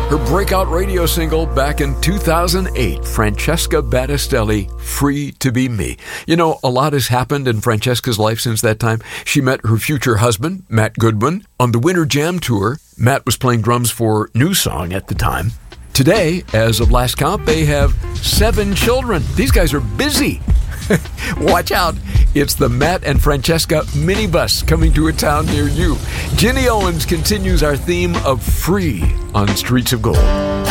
Her breakout radio single back in 2008, Francesca Battistelli, Free to Be Me. You know, a lot has happened in Francesca's life since that time. She met her future husband, Matt Goodwin, on the Winter Jam Tour. Matt was playing drums for New Song at the time. Today, as of last count, they have 7 children. These guys are busy. Watch out. It's the Matt and Francesca minibus coming to a town near you. Jenny Owens continues our theme of free on Streets of Gold.